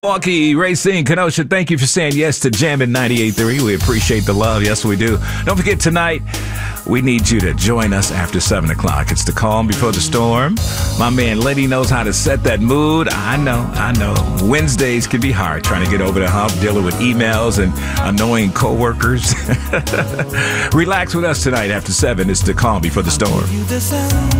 Milwaukee, Racine, Kenosha, thank you for saying yes to Jammin' 98.3. We appreciate the love. Yes, we do. Don't forget tonight, we need you to join us after 7 o'clock. It's the calm before the storm. My man Lenny knows how to set that mood. I know. Wednesdays can be hard trying to get over the hump, dealing with emails and annoying coworkers. Relax with us tonight after 7. It's the calm before the storm.